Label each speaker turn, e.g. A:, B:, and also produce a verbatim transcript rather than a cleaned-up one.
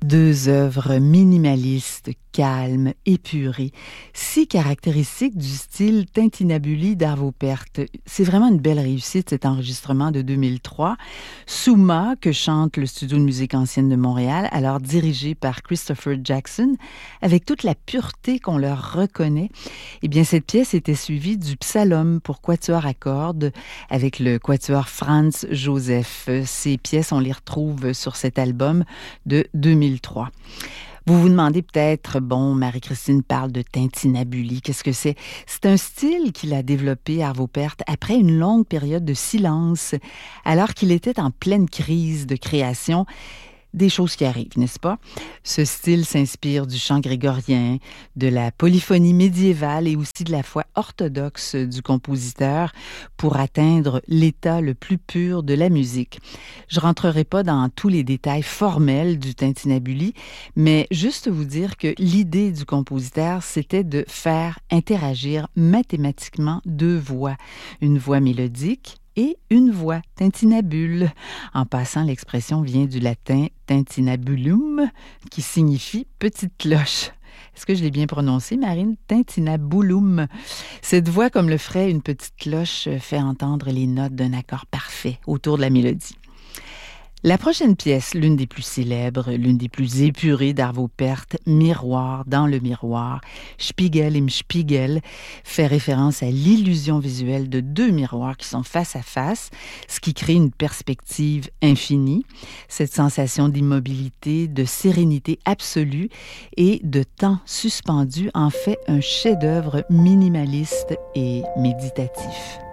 A: Deux œuvres minimalistes, calmes, épurées, si caractéristiques du style Tintinnabuli d'Arvo Pärt. C'est vraiment une belle réussite, cet enregistrement de deux mille trois. Souma, que chante le Studio de musique ancienne de Montréal, alors dirigé par Christopher Jackson, avec toute la pureté qu'on leur reconnaît. Eh bien, cette pièce était suivie du Psalom pour quatuor à cordes avec le quatuor Franz Joseph. Ces pièces, on les retrouve sur cet album de deux mille trois. Vous vous demandez peut-être, bon, Marie-Christine parle de Tintinnabuli, qu'est-ce que c'est? C'est un style qu'il a développé, Arvo Pärt, après une longue période de silence, alors qu'il était en pleine crise de création. Des choses qui arrivent, n'est-ce pas? Ce style s'inspire du chant grégorien, de la polyphonie médiévale et aussi de la foi orthodoxe du compositeur pour atteindre l'état le plus pur de la musique. Je ne rentrerai pas dans tous les détails formels du Tintinnabuli, mais juste vous dire que l'idée du compositeur, c'était de faire interagir mathématiquement deux voix. Une voix mélodique et une voix, tintinnabule. En passant, l'expression vient du latin tintinnabulum, qui signifie petite cloche. Est-ce que je l'ai bien prononcé, Marine? Tintinnabulum. Cette voix, comme le ferait une petite cloche, fait entendre les notes d'un accord parfait autour de la mélodie. La prochaine pièce, l'une des plus célèbres, l'une des plus épurées d'Arvo Pärt, Miroir dans le miroir, Spiegel im Spiegel, fait référence à l'illusion visuelle de deux miroirs qui sont face à face, ce qui crée une perspective infinie. Cette sensation d'immobilité, de sérénité absolue et de temps suspendu en fait un chef-d'œuvre minimaliste et méditatif.